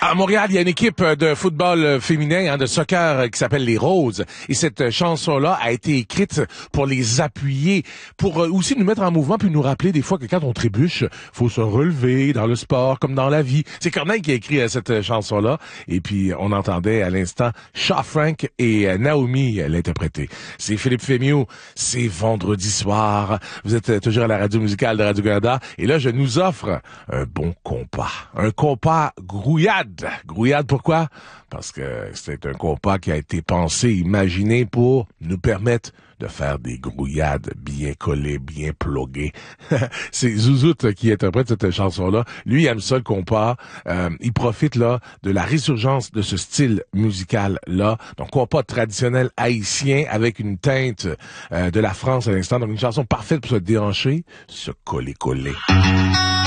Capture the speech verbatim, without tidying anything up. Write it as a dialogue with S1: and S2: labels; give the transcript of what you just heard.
S1: À Montréal, il y a une équipe de football féminin, hein, de soccer qui s'appelle les Roses. Et cette chanson-là a été écrite pour les appuyer, pour aussi nous mettre en mouvement, puis nous rappeler des fois que quand on trébuche, faut se relever dans le sport comme dans la vie. C'est Corneille qui a écrit cette chanson-là. Et puis, on entendait à l'instant Shaw Frank et Naomi l'interpréter. C'est Philippe Fémieux. C'est vendredi soir. Vous êtes toujours à la radio musicale de Radio-Canada. Et là, je nous offre un bon compas. Un compas grouillade. Grouillade, pourquoi? Parce que c'est un compas qui a été pensé, imaginé pour nous permettre de faire des grouillades bien collées, bien pluguées. C'est Zouzoute qui interprète cette chanson-là. Lui, il aime ça, le compas. Euh, il profite là de la résurgence de ce style musical-là. Donc, compas traditionnel haïtien avec une teinte euh, de la France à l'instant. Donc, une chanson parfaite pour se déhancher, se coller-coller.